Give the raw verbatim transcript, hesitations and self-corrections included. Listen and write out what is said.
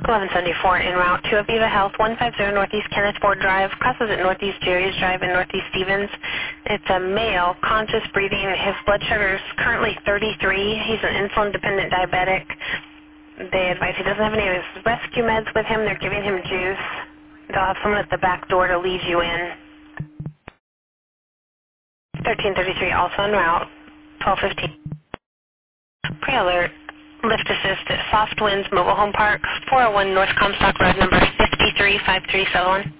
eleven seventy-four en route to Aviva Health, one fifty Northeast Kenneth Ford Drive, crosses at Northeast Jerry's Drive in Northeast Stevens. It's a male, conscious breathing. His blood sugar is currently thirty-three. He's an insulin-dependent diabetic. They advise he doesn't have any of his rescue meds with him. They're giving him juice. They'll have someone at the back door to lead you in. thirteen thirty-three also en route, twelve fifteen. Pre-alert, lift assist at Soft Winds Mobile Home Park, four oh one North Comstock Road, number five three five three seven one.